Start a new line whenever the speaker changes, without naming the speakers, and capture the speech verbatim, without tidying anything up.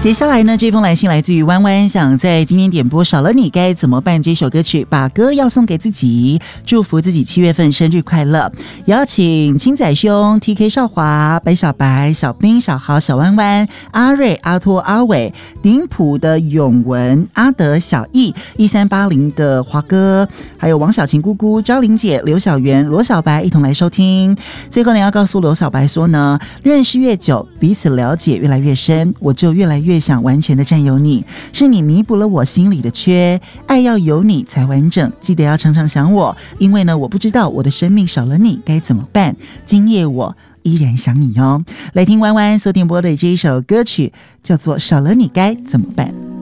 接下来呢，这封来信来自于弯弯，想在今天点播少了你该怎么办这首歌曲，把歌要送给自己，祝福自己七月份生日快乐，邀请青仔兄、T K 少华、白小白、小兵、小豪、小弯弯、阿瑞、阿托、阿伟、顶埔的永文、阿德、小易、一三八零的华哥，还有王小晴姑姑、昭玲姐、刘小媛、罗小白一同来收听。最后呢，要告诉罗小白说呢，认识越久，彼此了解越来越深，我就越来越想完全的占有你，是你弥补了我心里的缺，爱要有你才完整，记得要常常想我，因为呢，我不知道我的生命少了你该怎么办，今夜我依然想你哦。来听弯弯所点播的这一首歌曲，叫做《少了你该怎么办》。